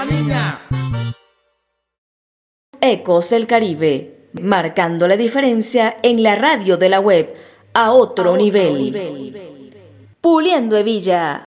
niña. Ecos del Caribe, marcando la diferencia en la radio de la web a otro nivel. Puliendo Hebilla.